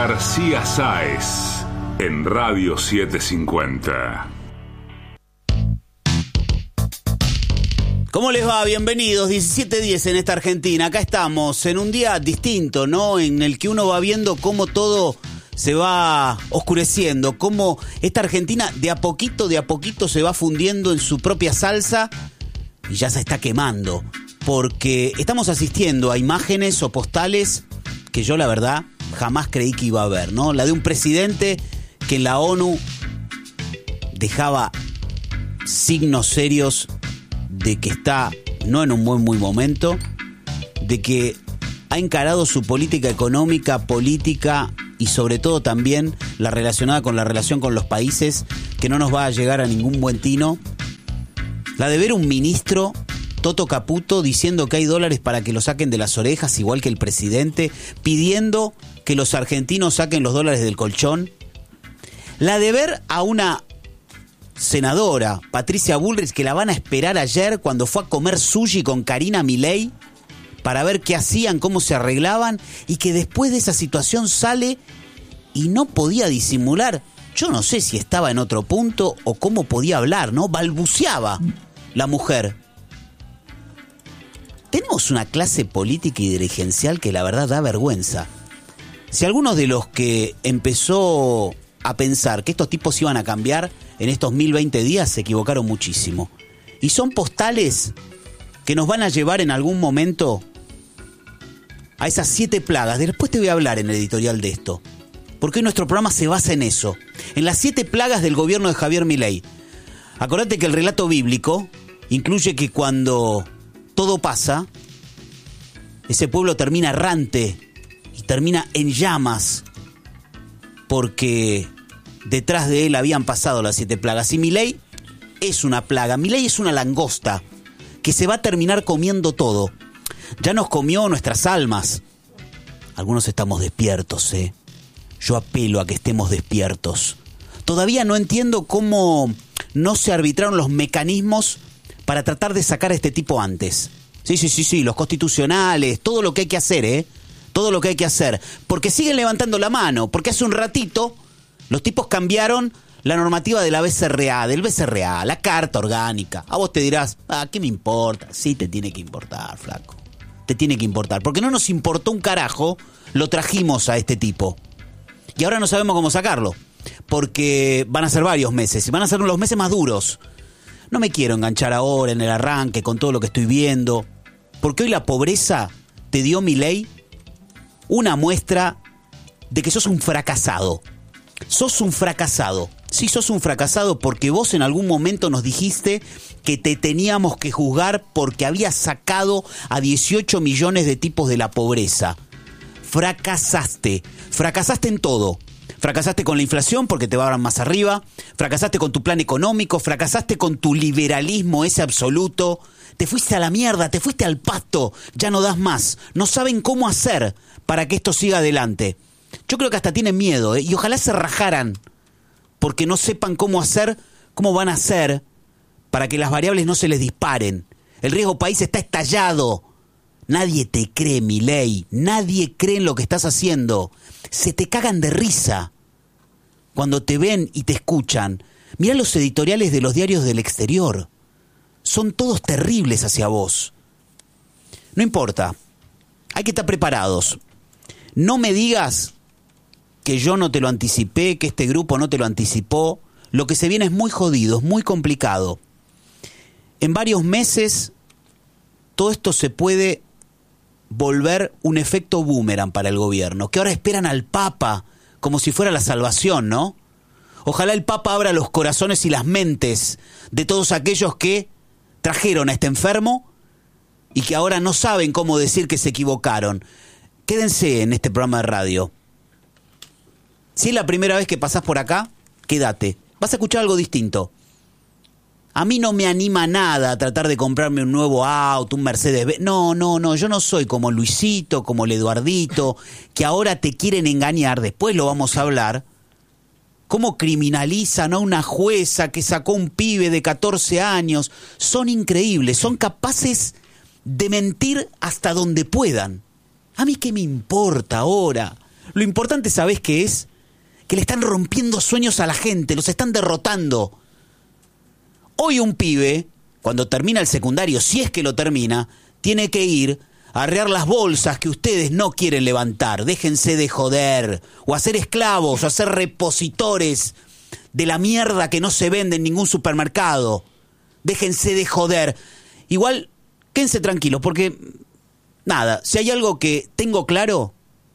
García Sáez en Radio 750. ¿Cómo les va? Bienvenidos, 17:10 en esta Argentina. Acá estamos en un día distinto, ¿no? En el que uno va viendo cómo todo se va oscureciendo, cómo esta Argentina de a poquito se va fundiendo en su propia salsa y ya se está quemando. Porque estamos asistiendo a imágenes o postales que yo, la verdad, jamás creí que iba a ver, ¿no? La de un presidente que en la ONU dejaba signos serios de que está no en un buen momento, de que ha encarado su política económica, política y sobre todo también la relacionada con la relación con los países, que no nos va a llegar a ningún buen tino. La de ver un ministro, Toto Caputo, diciendo que hay dólares para que lo saquen de las orejas, igual que el presidente, pidiendo que los argentinos saquen los dólares del colchón. La de ver a una senadora, Patricia Bullrich, que la van a esperar ayer cuando fue a comer sushi con Karina Milei para ver qué hacían, cómo se arreglaban, y que después de esa situación sale y no podía disimular. Yo no sé si estaba en otro punto o cómo podía hablar, ¿no? Balbuceaba la mujer. Tenemos una clase política y dirigencial que la verdad da vergüenza. Si algunos de los que empezó a pensar que estos tipos iban a cambiar en estos 1020 días se equivocaron muchísimo. Y son postales que nos van a llevar en algún momento a esas 7 plagas. Después te voy a hablar en el editorial de esto, porque hoy nuestro programa se basa en eso, en las 7 plagas del gobierno de Javier Milei. Acordate que el relato bíblico incluye que cuando todo pasa, ese pueblo termina errante y termina en llamas, porque detrás de él habían pasado las 7 plagas. Y Milei es una plaga. Milei es una langosta que se va a terminar comiendo todo. Ya nos comió nuestras almas. Algunos estamos despiertos, ¿eh? Yo apelo a que estemos despiertos. Todavía no entiendo cómo no se arbitraron los mecanismos para tratar de sacar a este tipo antes. Sí, los constitucionales, todo lo que hay que hacer, ¿eh? Todo lo que hay que hacer. Porque siguen levantando la mano, porque hace un ratito los tipos cambiaron la normativa de la BCRA, del BCRA, la carta orgánica. A vos te dirás, ¿qué me importa? Sí te tiene que importar, flaco. Te tiene que importar. Porque no nos importó un carajo, lo trajimos a este tipo. Y ahora no sabemos cómo sacarlo. Porque van a ser varios meses, y van a ser los meses más duros. No me quiero enganchar ahora en el arranque con todo lo que estoy viendo. Porque hoy la pobreza te dio, Milei, una muestra de que sos un fracasado. Sos un fracasado. Sí, sos un fracasado porque vos en algún momento nos dijiste que te teníamos que juzgar porque habías sacado a 18 millones de tipos de la pobreza. Fracasaste. Fracasaste en todo. Fracasaste con la inflación porque te van más arriba. Fracasaste con tu plan económico. Fracasaste con tu liberalismo ese absoluto. Te fuiste a la mierda, te fuiste al pasto. Ya no das más. No saben cómo hacer para que esto siga adelante. Yo creo que hasta tienen miedo, ¿eh? Y ojalá se rajaran, porque no sepan cómo hacer, cómo van a hacer para que las variables no se les disparen. El riesgo país está estallado. Nadie te cree, Milei. Nadie cree en lo que estás haciendo. Se te cagan de risa cuando te ven y te escuchan. Mirá los editoriales de los diarios del exterior. Son todos terribles hacia vos. No importa. Hay que estar preparados. No me digas que yo no te lo anticipé, que este grupo no te lo anticipó. Lo que se viene es muy jodido, es muy complicado. En varios meses todo esto se puede volver un efecto boomerang para el gobierno, que ahora esperan al Papa como si fuera la salvación, ¿no? Ojalá el Papa abra los corazones y las mentes de todos aquellos que trajeron a este enfermo y que ahora no saben cómo decir que se equivocaron. Quédense en este programa de radio. Si es la primera vez que pasás por acá, quédate. Vas a escuchar algo distinto. A mí no me anima nada a tratar de comprarme un nuevo auto, un Mercedes. No, yo no soy como Luisito, como el Eduardito, que ahora te quieren engañar, después lo vamos a hablar. ¿Cómo criminalizan a una jueza que sacó un pibe de 14 años? Son increíbles, son capaces de mentir hasta donde puedan. ¿A mí qué me importa ahora Lo importante, ¿sabés qué es? Que le están rompiendo sueños a la gente, los están derrotando. Hoy un pibe, cuando termina el secundario, si es que lo termina, tiene que ir a arrear las bolsas que ustedes no quieren levantar. Déjense de joder, o hacer esclavos, o hacer repositores de la mierda que no se vende en ningún supermercado. Déjense de joder. Igual, quédense tranquilos, porque, nada, si hay algo que tengo claro,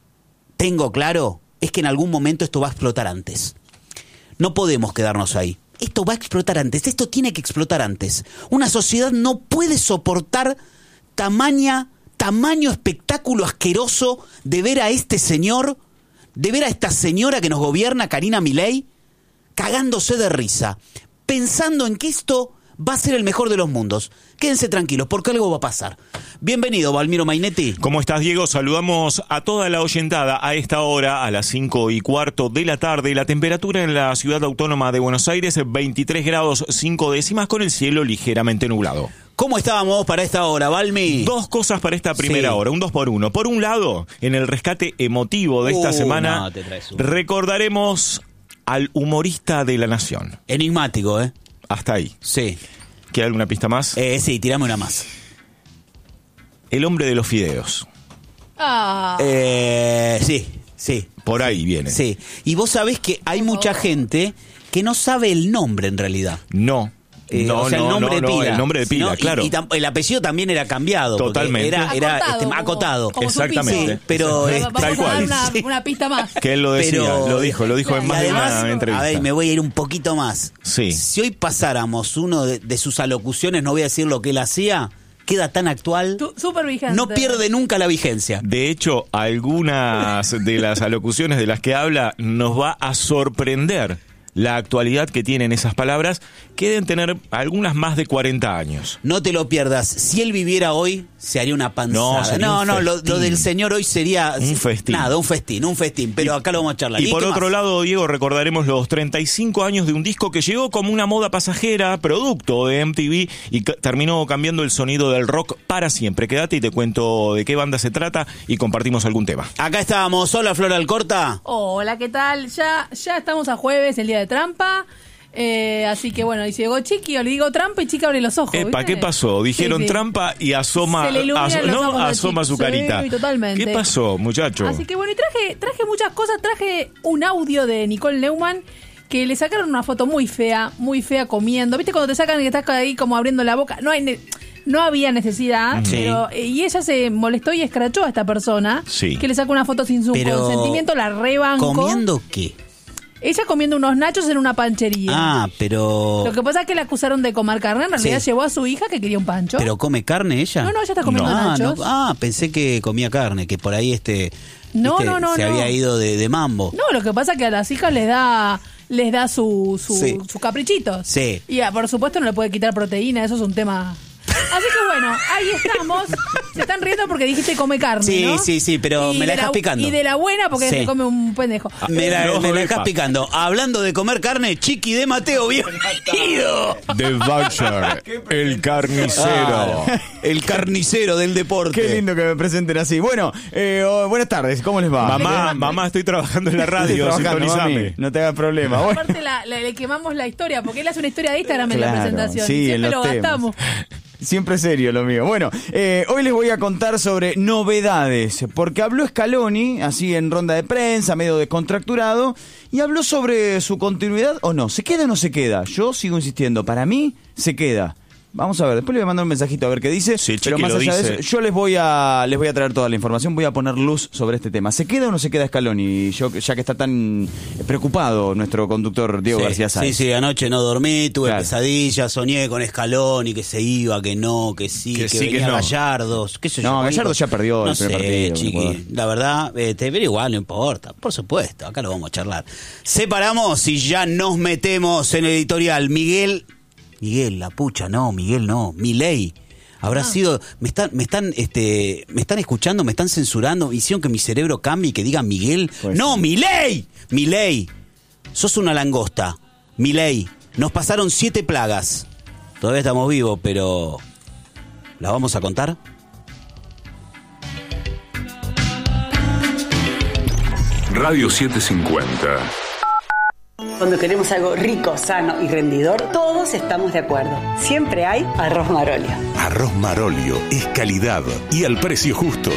es que en algún momento esto va a explotar antes. No podemos quedarnos ahí. Esto va a explotar antes, esto tiene que explotar antes. Una sociedad no puede soportar tamaño espectáculo asqueroso de ver a este señor, de ver a esta señora que nos gobierna, Karina Milei, cagándose de risa, pensando en que esto va a ser el mejor de los mundos. Quédense tranquilos, porque algo va a pasar. Bienvenido, Valmiro Mainetti. ¿Cómo estás, Diego? Saludamos a toda la oyentada a esta hora, a las 5:15 de la tarde. La temperatura en la ciudad autónoma de Buenos Aires, 23 grados 5 décimas, con el cielo ligeramente nublado. ¿Cómo estábamos para esta hora, Valmi? Dos cosas para esta primera hora, un 2x1. Por un lado, en el rescate emotivo de esta semana, recordaremos al humorista de la nación. Enigmático, ¿eh? Hasta ahí. Sí. ¿Queda alguna pista más? Sí, tirame una más. El hombre de los fideos. Sí. Por ahí viene. Sí. Y vos sabés que hay mucha gente que no sabe el nombre en realidad. No. El nombre de pila, ¿no? Claro. Y el apellido también era cambiado. Totalmente. Era acotado. Como exactamente. Sí, pero tal cual. Vamos a dar una pista más. Que él lo decía, lo dijo en más de una entrevista. A ver, me voy a ir un poquito más. Sí. Si hoy pasáramos uno de sus alocuciones, no voy a decir lo que él hacía, queda tan actual. Súper vigente. No pierde nunca la vigencia. De hecho, algunas de las alocuciones de las que habla nos va a sorprender la actualidad que tienen esas palabras, que deben tener algunas más de 40 años. No te lo pierdas. Si él viviera hoy, se haría una panzada. Lo del señor hoy sería un festín. Nada, un festín. Pero acá lo vamos a charlar. Y por otro lado, Diego, recordaremos los 35 años de un disco que llegó como una moda pasajera, producto de MTV, y terminó cambiando el sonido del rock para siempre. Quédate y te cuento de qué banda se trata y compartimos algún tema. Acá estábamos. Hola, Flor Alcorta. Hola, ¿qué tal? Ya estamos a jueves, el día de trampa. Así que bueno, y si llegó Chiqui, o le digo trampa y Chiqui abre los ojos. Epa, ¿qué pasó? Dijeron sí. Trampa y asoma su carita. Sí, totalmente. ¿Qué pasó, muchacho? Así que bueno, y traje muchas cosas. Traje un audio de Nicole Neumann, que le sacaron una foto muy fea comiendo. ¿Viste cuando te sacan y estás ahí como abriendo la boca? No había necesidad, Sí. pero y ella se molestó y escrachó a esta persona, Sí. que le sacó una foto sin su consentimiento, la rebancó. ¿Comiendo qué? Ella comiendo unos nachos en una panchería. Pero... Lo que pasa es que la acusaron de comer carne, en realidad Sí. llevó a su hija que quería un pancho. ¿Pero come carne ella? No, ella está comiendo nachos. Pensé que comía carne, que por ahí No, se había ido de mambo. No, lo que pasa es que a las hijas les da sus Sí. caprichitos. Sí. Y por supuesto no le puede quitar proteína, eso es un tema. Así que bueno, ahí estamos. Se están riendo porque dijiste come carne, Sí, ¿no? sí, pero Y me la de dejas picando. Y de la buena porque Sí. se come un pendejo. Me la dejas picando. Hablando de comer carne, Chiqui de Mateo, bienvenido. The Butcher, el carnicero. El carnicero del deporte. Qué lindo que me presenten así. Bueno, buenas tardes, ¿cómo les va? Mamá, estoy trabajando en la radio, Estoy trabajando, sintonizame. mami, no te hagas problema. Bueno. Aparte le quemamos la historia, porque él hace una historia de Instagram en la Claro, presentación. sí, y en siempre los lo temas. gastamos. Siempre serio lo mío. Bueno, hoy les voy a contar sobre novedades, porque habló Scaloni, así en ronda de prensa, medio descontracturado, y habló sobre su continuidad o no. ¿Se queda o no se queda? Yo sigo insistiendo, para mí se queda. Vamos a ver, después le voy a mandar un mensajito a ver qué dice. Sí, pero Chiqui más lo allá dice. de eso, yo les voy a traer toda la información, voy a poner luz sobre este tema. ¿Se queda o no se queda Scaloni? Ya que está tan preocupado nuestro conductor Diego García Sáenz. Sí, anoche no dormí, tuve Claro. pesadillas, soñé con Scaloni, que se iba, que no, que sí, que sí, venía que no. Gallardos, qué sé yo. No, Gallardo ya perdió no el primer sé, partido, Chiqui, Ecuador. la verdad, pero igual no importa, por supuesto, acá lo vamos a charlar. Separamos y ya nos metemos en el editorial. Miguel, la pucha, no, Miguel no, Milei. Habrá sido, me están escuchando, me están censurando, hicieron que mi cerebro cambie y que diga Miguel. Pues No, sí. Milei, sos una langosta. Milei, nos pasaron 7 plagas. Todavía estamos vivos, pero ¿la vamos a contar? Radio 750. Cuando queremos algo rico, sano y rendidor, todos estamos de acuerdo. Siempre hay arroz Marolio. Arroz Marolio es calidad y al precio justo.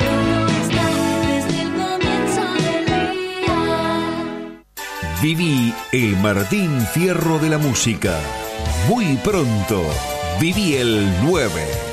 Viví el Martín Fierro de la música. Muy pronto, viví el 9.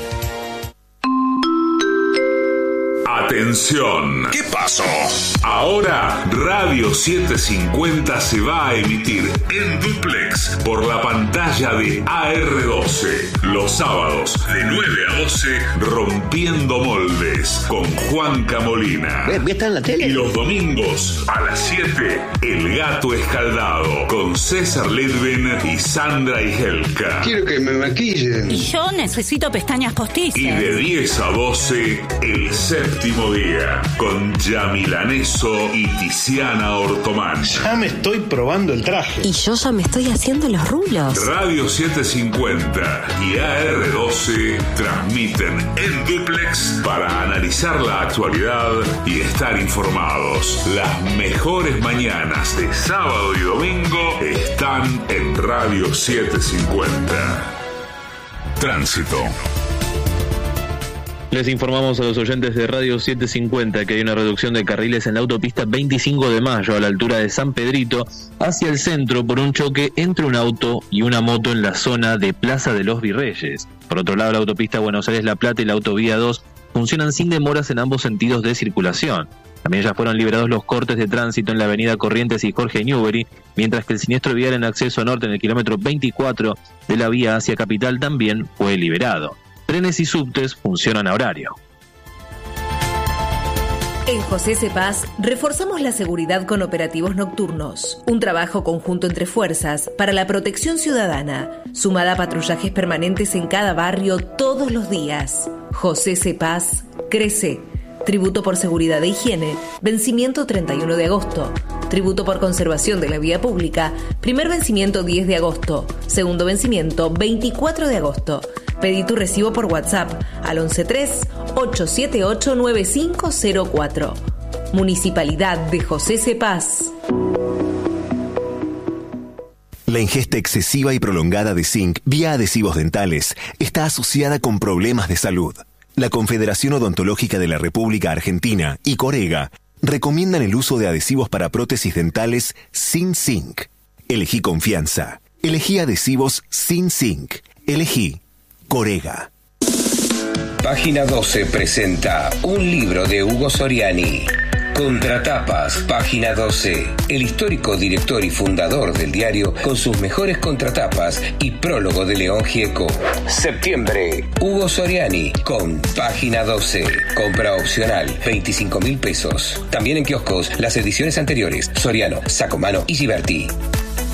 Atención. ¿Qué pasó? Ahora Radio 750 se va a emitir en duplex por la pantalla de AR12. Los sábados de 9 a 12, Rompiendo Moldes con Juanca Molina. ¿Está en la tele? Y los domingos a las 7, El Gato Escaldado con César Ledven y Sandra Igelka. Quiero que me maquillen. Y yo necesito pestañas postizas. Y de 10 a 12, El Séptimo Día con Yamilaneso y Tiziana Ortomán. Ya me estoy probando el traje. Y yo ya me estoy haciendo los rulos. Radio 750 y AR12 transmiten en duplex para analizar la actualidad y estar informados. Las mejores mañanas de sábado y domingo están en Radio 750. Tránsito. Les informamos a los oyentes de Radio 750 que hay una reducción de carriles en la autopista 25 de Mayo a la altura de San Pedrito hacia el centro por un choque entre un auto y una moto en la zona de Plaza de los Virreyes. Por otro lado, la autopista Buenos Aires-La Plata y la autovía 2 funcionan sin demoras en ambos sentidos de circulación. También ya fueron liberados los cortes de tránsito en la avenida Corrientes y Jorge Newbery, mientras que el siniestro vial en acceso norte en el kilómetro 24 de la vía hacia Capital también fue liberado. Trenes y subtes funcionan a horario. En José Cepaz reforzamos la seguridad con operativos nocturnos. Un trabajo conjunto entre fuerzas para la protección ciudadana, sumada a patrullajes permanentes en cada barrio todos los días. José Cepaz crece. Tributo por seguridad e higiene, vencimiento 31 de agosto. Tributo por conservación de la vía pública, primer vencimiento 10 de agosto, segundo vencimiento 24 de agosto. Pedí tu recibo por WhatsApp al 113-878-9504. Municipalidad de José Cepaz. La ingesta excesiva y prolongada de zinc vía adhesivos dentales está asociada con problemas de salud. La Confederación Odontológica de la República Argentina y Corega recomiendan el uso de adhesivos para prótesis dentales sin zinc. Elegí confianza. Elegí adhesivos sin zinc. Elegí Corega. Página 12 presenta un libro de Hugo Soriani. Contratapas, página 12. El histórico director y fundador del diario con sus mejores contratapas y prólogo de León Gieco. Septiembre, Hugo Soriani con página 12. Compra opcional, 25.000 pesos. También en kioscos las ediciones anteriores, Soriano, Sacomano y Giberti.